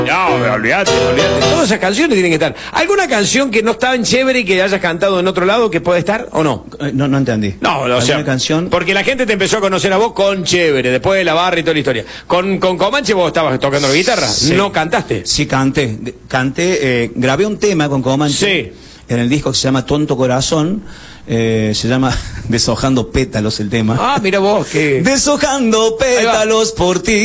No, olvídate. Todas esas canciones tienen que estar. ¿Alguna canción que no está en chévere y que hayas cantado en otro lado que puede estar o no? No entendí. No, o sea, canción? Porque la gente te empezó a conocer a vos con chévere, después de la barra y toda la historia. Con Comanche vos estabas tocando la guitarra, sí. ¿No cantaste? Sí, canté, grabé un tema con Comanche. Sí. En el disco que se llama Tonto Corazón. Se llama Deshojando Pétalos el tema. Ah, mira vos que... Deshojando pétalos por ti.